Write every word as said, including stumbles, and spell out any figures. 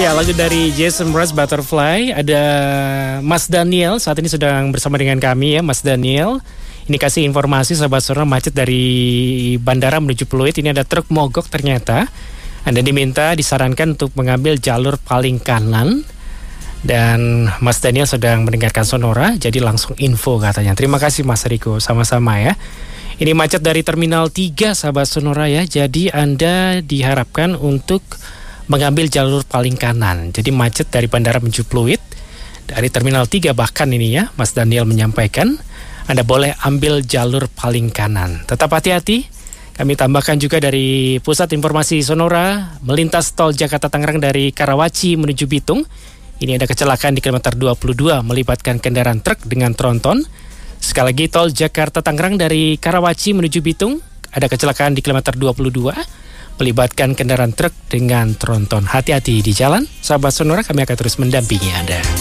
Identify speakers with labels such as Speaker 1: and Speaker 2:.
Speaker 1: Ya, lagu dari Jason Mraz, Butterfly. Ada Mas Daniel saat ini sedang bersama dengan kami ya, Mas Daniel. Ini kasih informasi sahabat sonora, macet dari bandara menuju Pluit. Ini ada truk mogok ternyata. Anda diminta disarankan untuk mengambil jalur paling kanan. Dan Mas Daniel sedang mendengarkan sonora, jadi langsung info katanya. Terima kasih Mas Riko, sama-sama ya. Ini macet dari Terminal tiga sahabat sonora ya. Jadi Anda diharapkan untuk mengambil jalur paling kanan. Jadi macet dari bandara menuju Pluit, dari Terminal tiga bahkan ini ya, Mas Daniel menyampaikan Anda boleh ambil jalur paling kanan. Tetap hati-hati. Kami tambahkan juga dari Pusat Informasi Sonora, melintas tol Jakarta Tangerang dari Karawaci menuju Bitung. Ini ada kecelakaan di kilometer dua puluh dua melibatkan kendaraan truk dengan tronton. Sekali lagi, tol Jakarta Tangerang dari Karawaci menuju Bitung, ada kecelakaan di kilometer dua puluh dua melibatkan kendaraan truk dengan tronton. Hati-hati di jalan. Sahabat sonora, kami akan terus mendampingi Anda.